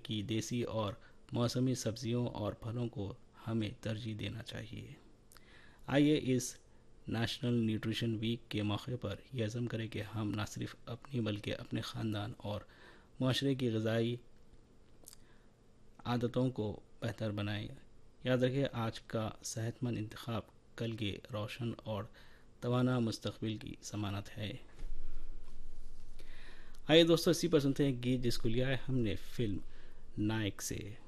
की देसी और मौसमी सब्जियों और फलों को हमें तरजीह देना चाहिए। आइए इस नेशनल न्यूट्रिशन वीक के मौके पर यह अज़म करें कि हम न सिर्फ अपनी बल्कि अपने ख़ानदान और माशरे की ग़िज़ाई आदतों को बेहतर बनाएं। याद रखें, आज का सेहतमंद इंतखाब कल के रोशन और तवाना मुस्तकबिल की ज़मानत है। आइए दोस्तों, इसी पर सुनते हैं गीत जिसको लिया है हमने फिल्म नायक से।